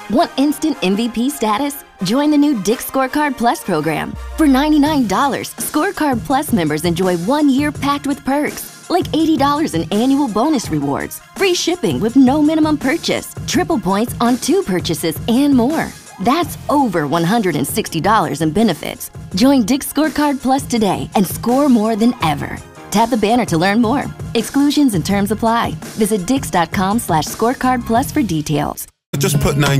Want instant MVP status? Join the new Dick's Scorecard Plus program. For $99, Scorecard Plus members enjoy 1 year packed with perks, like $80 in annual bonus rewards, free shipping with no minimum purchase, triple points on 2 purchases, and more. That's over $160 in benefits. Join Dick's Scorecard Plus today and score more than ever. Tap the banner to learn more. Exclusions and terms apply. Visit dix.com/scorecardplus for details. Just put 9